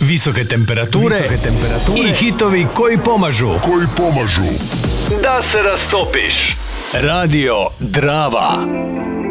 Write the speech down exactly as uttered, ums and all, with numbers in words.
Visoke temperature, Visoke temperature i hitovi koji pomažu. Koji pomažu Da se rastopiš. Radio Drava.